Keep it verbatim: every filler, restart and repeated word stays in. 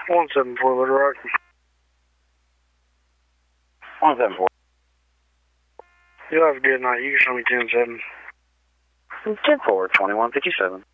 one seven four, Little Rock. one seven four. You have a good night. You can show me ten seven. ten four, twenty-one fifty-seven.